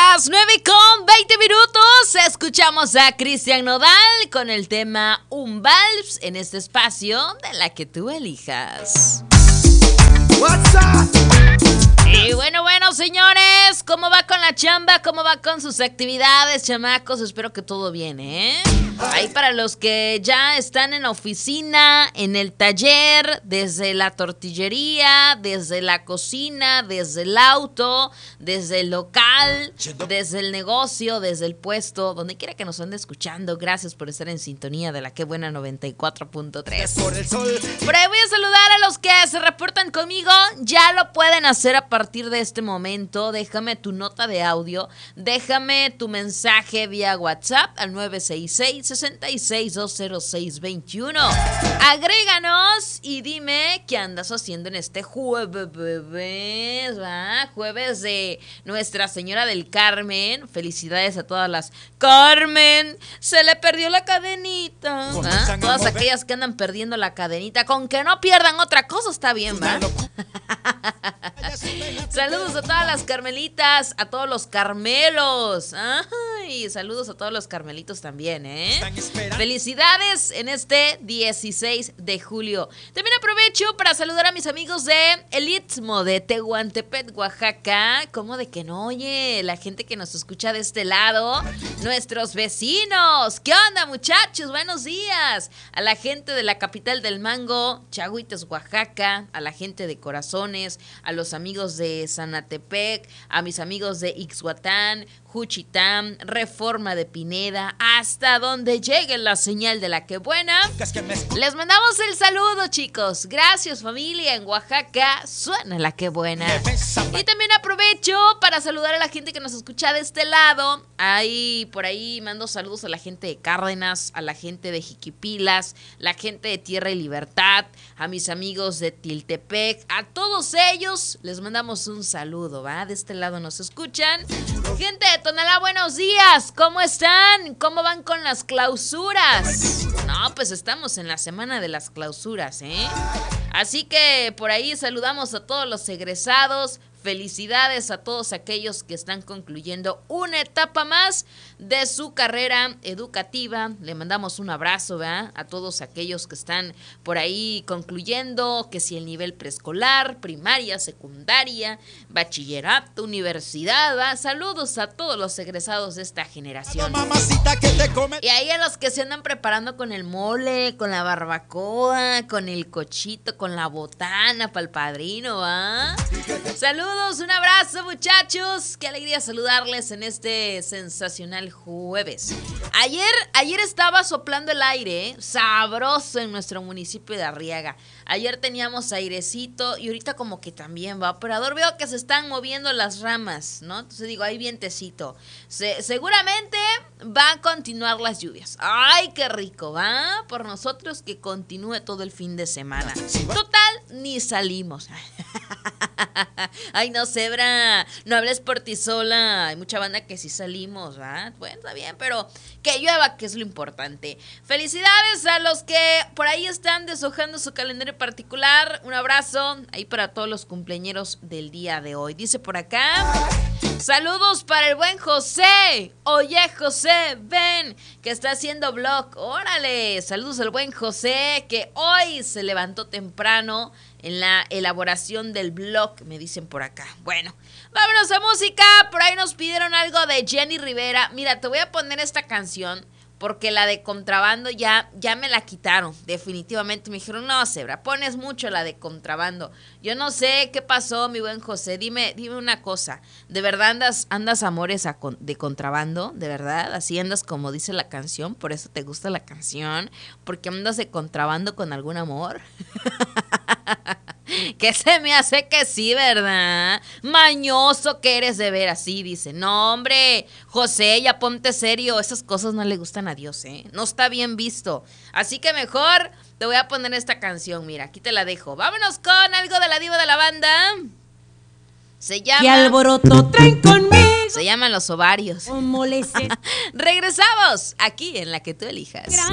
las 9:20. Escuchamos a Cristian Nodal con el tema Un Vals en este espacio de la que tú elijas. What's up? Y bueno, señores, ¿cómo va con la chamba? ¿Cómo va con sus actividades, chamacos? Espero que todo bien, ¿eh? Ahí para los que ya están en la oficina, en el taller, desde la tortillería, desde la cocina, desde el auto, desde el local, desde el negocio, desde el puesto, donde quiera que nos ande escuchando. Gracias por estar en sintonía de la que buena 94.3. Por ahí voy a saludar a los que se reportan conmigo. Ya lo pueden hacer a partir de este momento. Déjame tu nota de audio, déjame tu mensaje vía WhatsApp al 966-66-20621. Agréganos y dime qué andas haciendo en este jueves, ¿va? Jueves de Nuestra Señora del Carmen. Felicidades a todas las Carmen. Se le perdió la cadenita, ¿va? Todas aquellas que andan perdiendo la cadenita, con que no pierdan otra cosa está bien, ¿va? Saludos a todas las carmelitas, a todos los carmelos. Ay, saludos a todos los carmelitos también, ¿eh? Felicidades en este 16 de julio. También aprovecho para saludar a mis amigos de El Istmo de Tehuantepec, Oaxaca. ¿Cómo de que no? Oye, la gente que nos escucha de este lado, nuestros vecinos. ¿Qué onda, muchachos? Buenos días. A la gente de la capital del mango, Chaguites, Oaxaca. A la gente de Corazones, a los amigos de Sanatepec, a mis amigos de Ixhuatán, Juchitán, Reforma de Pineda, hasta donde llegue la señal de la que buena. Les mandamos el saludo, chicos. Gracias, familia. En Oaxaca suena la que buena. Y también aprovecho para saludar a la gente que nos escucha de este lado. Por ahí mando saludos a la gente de Cárdenas, a la gente de Jiquipilas, la gente de Tierra y Libertad, a mis amigos de Tiltepec, a todos ellos les mandamos un saludo, ¿va? De este lado nos escuchan. Gente de Tonalá, buenos días. ¿Cómo están? ¿Cómo van con las clausuras? No, pues estamos en la semana de las clausuras, ¿eh? Así que por ahí saludamos a todos los egresados. Felicidades a todos aquellos que están concluyendo una etapa más de su carrera educativa. Le mandamos un abrazo, ¿verdad? A todos aquellos que están por ahí concluyendo, que si el nivel preescolar, primaria, secundaria, bachillerato, universidad, ¿verdad? Saludos a todos los egresados de esta generación. Y ahí a los que se andan preparando con el mole, con la barbacoa, con el cochito, con la botana para el padrino, ¿va? Saludos, un abrazo, muchachos. Qué alegría saludarles en este sensacional jueves. Ayer estaba soplando el aire, sabroso en nuestro municipio de Arriaga. Ayer teníamos airecito y ahorita como que también va operador. Veo que se están moviendo las ramas, ¿no? Entonces digo, hay vientecito. Seguramente van a continuar las lluvias. ¡Ay, qué rico! Va por nosotros que continúe todo el fin de semana. Total, ni salimos. Ay, no, Zebra, no hables por ti sola. Hay mucha banda que sí salimos, ¿va? Bueno, está bien, pero que llueva, que es lo importante. Felicidades a los que por ahí están deshojando su calendario particular. Un abrazo ahí para todos los cumpleañeros del día de hoy. Dice por acá, saludos para el buen José. Oye, José, ven, que está haciendo vlog. Órale, saludos al buen José, que hoy se levantó temprano en la elaboración del blog, me dicen por acá. Bueno, vámonos a música. Por ahí nos pidieron algo de Jenny Rivera. Mira, te voy a poner esta canción porque la de Contrabando ya me la quitaron. Definitivamente me dijeron, no, Zebra, pones mucho la de Contrabando. Yo no sé qué pasó, mi buen José. Dime una cosa. ¿De verdad andas amores de contrabando? ¿De verdad? Así andas como dice la canción. ¿Por eso te gusta la canción? ¿Porque andas de contrabando con algún amor? Que se me hace que sí, ¿verdad? Mañoso que eres de ver así, dice. No, hombre, José, ya ponte serio. Esas cosas no le gustan a Dios, ¿eh? No está bien visto. Así que mejor te voy a poner esta canción. Mira, aquí te la dejo. Vámonos con algo de la diva de la banda. Se llama... ¿Qué alboroto traen conmigo? Se llaman Los Ovarios. ¿Cómo les... Regresamos aquí en La que tú elijas.